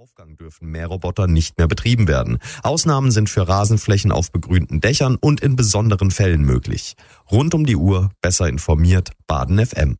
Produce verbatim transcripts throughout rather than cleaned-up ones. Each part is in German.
Aufgang dürfen Mähroboter nicht mehr betrieben werden. Ausnahmen sind für Rasenflächen auf begrünten Dächern und in besonderen Fällen möglich. Rund um die Uhr besser informiert Baden F M.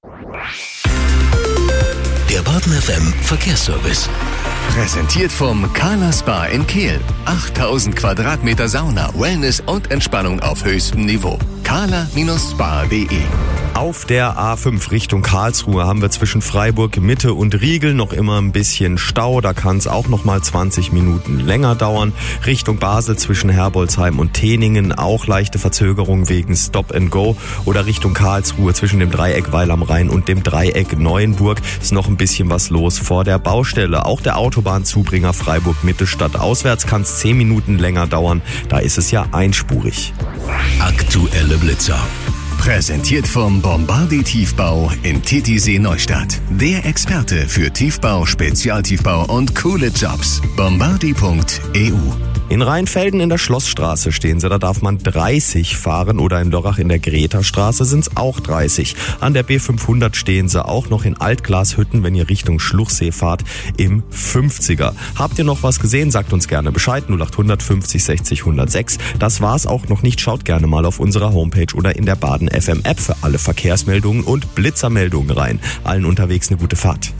Der Baden F M Verkehrsservice. Präsentiert vom Carla Spa in Kehl. achttausend Quadratmeter Sauna, Wellness und Entspannung auf höchstem Niveau. carla Spa punkt de. Auf der A fünf Richtung Karlsruhe haben wir zwischen Freiburg Mitte und Riegel noch immer ein bisschen Stau. Da kann es auch noch mal zwanzig Minuten länger dauern. Richtung Basel zwischen Herbolzheim und Teningen auch leichte Verzögerung wegen Stop and Go. Oder Richtung Karlsruhe zwischen dem Dreieck Weil am Rhein und dem Dreieck Neuenburg ist noch ein bisschen was los vor der Baustelle. Auch der Autobahnzubringer Freiburg Mitte statt auswärts kann es zehn Minuten länger dauern. Da ist es ja einspurig. Aktuelle Blitzer. Präsentiert vom Bombardier Tiefbau in Titisee Neustadt. Der Experte für Tiefbau, Spezialtiefbau und coole Jobs. bombardier punkt e u. In Rheinfelden in der Schlossstraße stehen sie, da darf man dreißig fahren, oder in Lörrach in der Greta-Straße sind es auch dreißig. An der B fünfhundert stehen sie auch noch in Altglashütten, wenn ihr Richtung Schluchsee fahrt, im fünfziger. Habt ihr noch was gesehen? Sagt uns gerne Bescheid, null acht hundert fünfzig sechzig hundertsechs. Das war's auch noch nicht, schaut gerne mal auf unserer Homepage oder in der Baden F M App für alle Verkehrsmeldungen und Blitzermeldungen rein. Allen unterwegs eine gute Fahrt.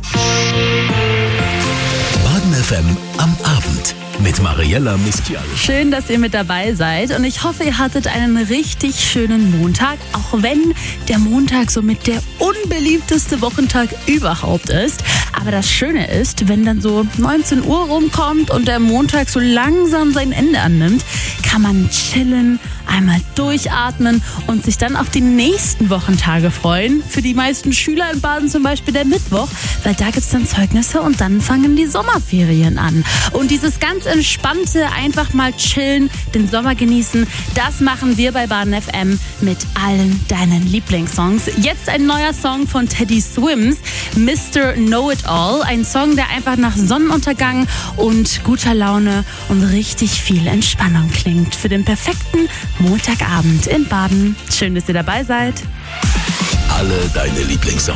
Baden F M am Abend mit Mariella Miskial. Schön, dass ihr mit dabei seid und ich hoffe, ihr hattet einen richtig schönen Montag, auch wenn der Montag somit der unbeliebteste Wochentag überhaupt ist. Aber das Schöne ist, wenn dann so neunzehn Uhr rumkommt und der Montag so langsam sein Ende annimmt, kann man chillen, einmal durchatmen und sich dann auf die nächsten Wochentage freuen. Für die meisten Schüler in Baden zum Beispiel der Mittwoch, weil da gibt's dann Zeugnisse und dann fangen die Sommerferien an. Und dieses ganz entspannte, einfach mal chillen, den Sommer genießen, das machen wir bei Baden F M mit allen deinen Lieblingssongs. Jetzt ein neuer Song von Teddy Swims, Mister Know-It-All. Ein Song, der einfach nach Sonnenuntergang und guter Laune und richtig viel Entspannung klingt. Für den perfekten Montagabend in Baden. Schön, dass ihr dabei seid. Alle deine Lieblingssongs.